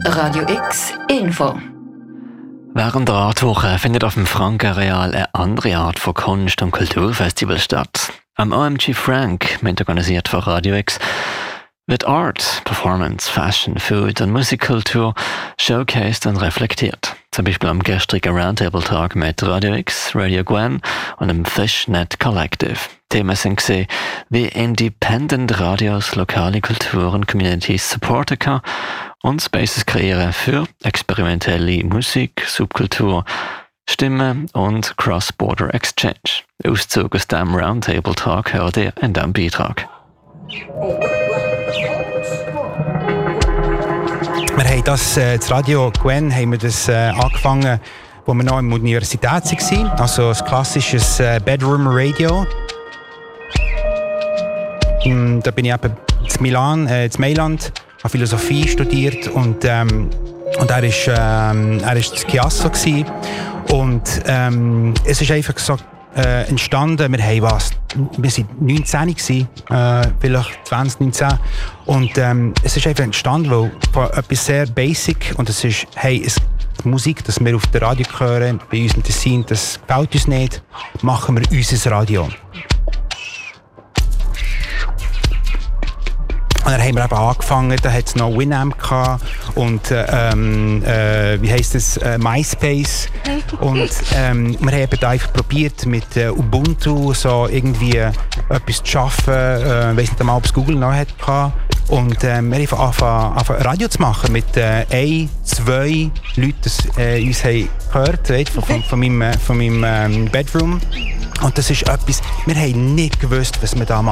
Radio X Info. Während der Artwoche findet auf dem Frankenareal eine andere Art von Kunst- und Kulturfestival statt. Am OMG Frank, mitorganisiert von Radio X, wird Art, Performance, Fashion, Food und Musikkultur showcased und reflektiert. Zum Beispiel am gestrigen Roundtable-Tag mit Radio X, Radio Gwen und dem Fishnet Collective. Themen sind gesehen, wie Independent Radios lokale Kultur und Communities supporten kann und Spaces kreieren für experimentelle Musik, Subkultur, Stimmen und Cross-Border Exchange. Auszug aus dem Roundtable-Tag hört ihr in diesem Beitrag. Wir haben das Radio Gwen haben wir das angefangen, wo wir noch in der Universität waren. Also ein klassisches Bedroom Radio. Da bin ich eben in Mailand, habe Philosophie studiert und er war das Chiasso gsi. Und es ist einfach so entstanden, wir waren 19 gsi, vielleicht 2019. Und es ist einfach entstanden, weil von etwas sehr basic, und das ist, die Musik, das wir auf der Radio hören, bei uns im Tessin, das gefällt uns nicht, machen wir unser Radio. Und dann haben wir eben angefangen, da hat es noch Winamp gehabt und wie heisst es, MySpace. Und wir haben eben einfach probiert mit Ubuntu so irgendwie etwas zu schaffen. Ich weiss nicht einmal, ob es Google noch hat gehabt. Und wir haben angefangen Radio zu machen mit 1, 2 Leuten, die uns haben gehört von meinem Bedroom. Und das ist etwas, wir haben nicht gewusst, was wir da machen.